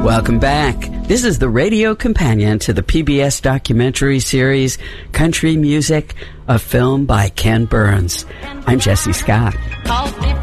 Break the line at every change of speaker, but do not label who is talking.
Welcome back. This is the radio companion to the PBS documentary series Country Music, a film by Ken Burns. I'm Jesse Scott.